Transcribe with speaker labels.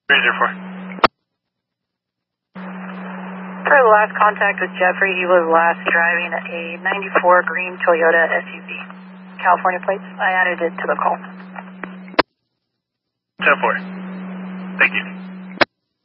Speaker 1: 304.
Speaker 2: For the last contact with Jeffrey, he was last driving a 94 green Toyota SUV. California plates. I added it to the call.
Speaker 1: 10-4. Thank you.